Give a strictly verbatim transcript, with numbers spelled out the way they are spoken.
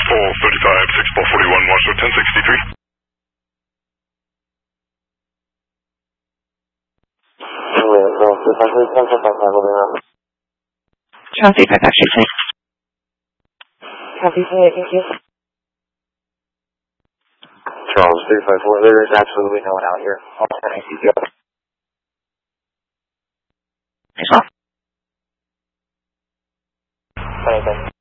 Paul thirty-five, six Paul forty-one, Washoe ten sixty-three. Chelsea, if I got you, please. Copy, thank you. Charles, three five four, there is absolutely no one out here. All right, you go. Nice off. Bye, bye.